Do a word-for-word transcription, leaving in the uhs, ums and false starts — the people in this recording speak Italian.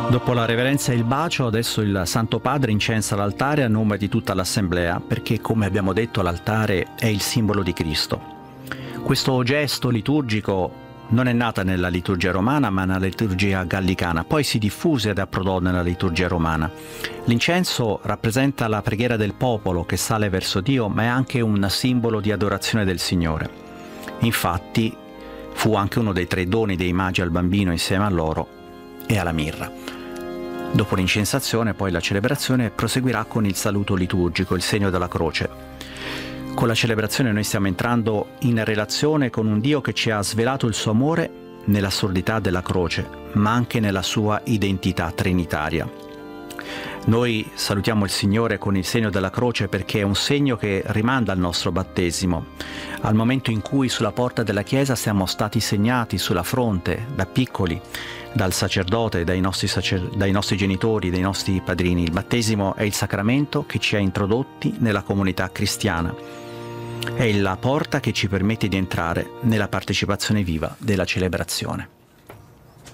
Dopo la reverenza e il bacio, adesso il Santo Padre incensa l'altare a nome di tutta l'Assemblea, perché, come abbiamo detto, l'altare è il simbolo di Cristo. Questo gesto liturgico non è nata nella liturgia romana, ma nella liturgia gallicana, poi si diffuse ed approdò nella liturgia romana. L'incenso rappresenta la preghiera del popolo che sale verso Dio, ma è anche un simbolo di adorazione del Signore. Infatti, fu anche uno dei tre doni dei magi al bambino insieme a loro e alla mirra. Dopo l'incensazione, poi la celebrazione proseguirà con il saluto liturgico, il segno della croce. Con la celebrazione noi stiamo entrando in relazione con un Dio che ci ha svelato il suo amore nell'assurdità della croce, ma anche nella sua identità trinitaria. Noi salutiamo il Signore con il segno della croce perché è un segno che rimanda al nostro battesimo, al momento in cui sulla porta della chiesa siamo stati segnati sulla fronte da piccoli, dal sacerdote, dai nostri, sacer- dai nostri genitori, dai nostri padrini. Il battesimo è il sacramento che ci ha introdotti nella comunità cristiana. È la porta che ci permette di entrare nella partecipazione viva della celebrazione.